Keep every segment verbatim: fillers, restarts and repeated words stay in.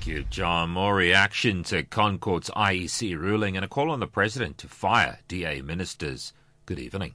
you, John. More reaction to ConCourt's I E C ruling and a call on the President to fire D A ministers. Good evening.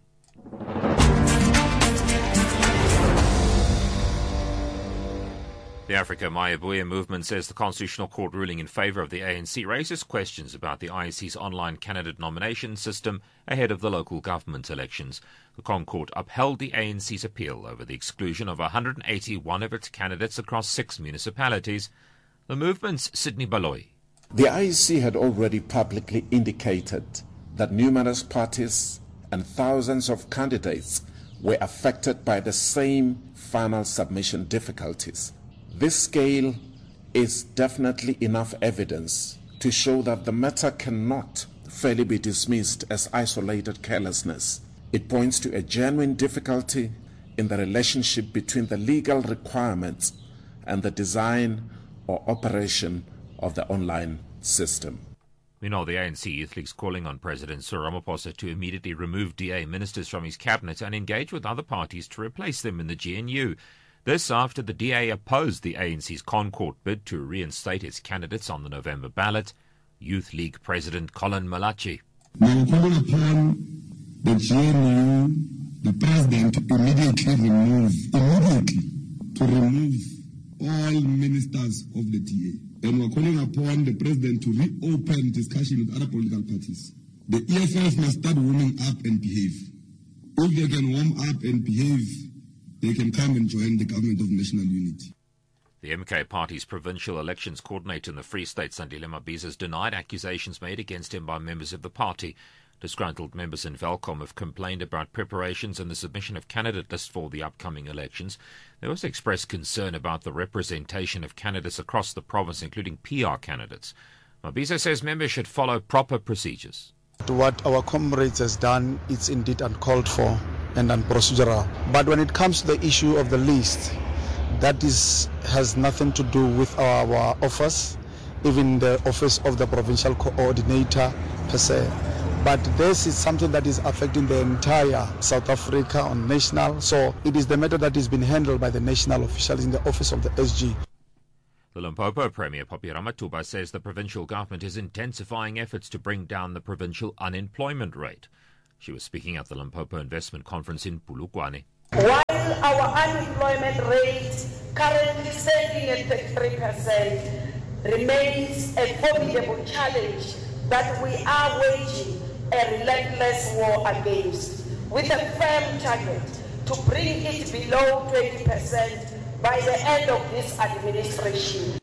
The Africa Mayabuya movement says the Constitutional Court ruling in favour of the A N C raises questions about the I E C's online candidate nomination system ahead of the local government elections. The ConCourt upheld the A N C's appeal over the exclusion of one hundred eighty-one of its candidates across six municipalities. The movement's Sydney Baloyi. The I E C had already publicly indicated that numerous parties and thousands of candidates were affected by the same final submission difficulties. This scale is definitely enough evidence to show that the matter cannot fairly be dismissed as isolated carelessness. It points to a genuine difficulty in the relationship between the legal requirements and the design or operation of the online system. Meanwhile, the A N C Youth League is calling on President Cyril Ramaphosa to immediately remove D A ministers from his cabinet and engage with other parties to replace them in the G N U. This after the D A opposed the A N C's ConCourt bid to reinstate its candidates on the November ballot. Youth League President Colin Malachi. We are calling upon the G N U, the President, to immediately remove, immediately to remove all ministers of the D A. And we are calling upon the President to reopen discussion with other political parties. The E F F must start warming up and behave. If they can warm up and behave, they can come and join the government of national unity. The M K Party's provincial elections coordinator in the Free State, Sandile Mabiza, has denied accusations made against him by members of the party. Disgruntled members in Velkom have complained about preparations and the submission of candidate lists for the upcoming elections. They also expressed concern about the representation of candidates across the province, including P R candidates. Mabiza says members should follow proper procedures. What our comrades has done, it's indeed uncalled for and unprocedural. But when it comes to the issue of the list, that is has nothing to do with our, our office, even the office of the provincial coordinator per se. But this is something that is affecting the entire South Africa on national. So it is the matter that is being handled by the national officials in the office of the S G. The Limpopo Premier, Poppy Ramathuba, says the provincial government is intensifying efforts to bring down the provincial unemployment rate. She was speaking at the Limpopo Investment Conference in Polokwane. While our unemployment rate, currently standing at thirty-three percent, remains a formidable challenge that we are waging a relentless war against, with a firm target to bring it below twenty percent by the end of this administration.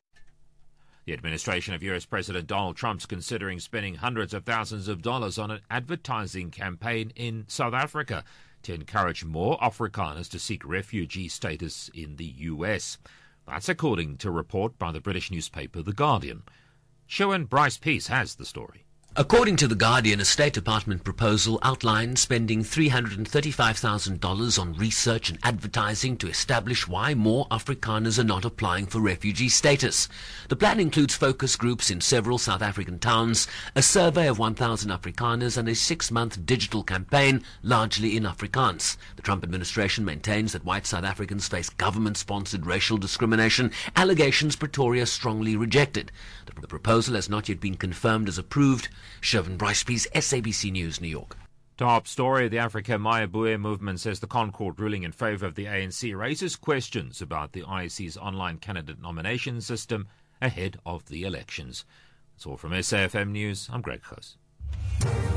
The administration of U S President Donald Trump is considering spending hundreds of thousands of dollars on an advertising campaign in South Africa to encourage more Afrikaners to seek refugee status in the U S. That's according to a report by the British newspaper The Guardian. Shaun Bryce Peace has the story. According to The Guardian, a State Department proposal outlines spending three hundred thirty-five thousand dollars on research and advertising to establish why more Afrikaners are not applying for refugee status. The plan includes focus groups in several South African towns, a survey of one thousand Afrikaners, and a six-month digital campaign, largely in Afrikaans. The Trump administration maintains that white South Africans face government-sponsored racial discrimination, allegations Pretoria strongly rejected. The proposal has not yet been confirmed as approved. Shaun Bryce Peace, S A B C News, New York. Top story. The Africa Mayabuya movement says the ConCourt ruling in favour of the A N C raises questions about the I E C's online candidate nomination system ahead of the elections. That's all from S A F M News. I'm Greg Khosa.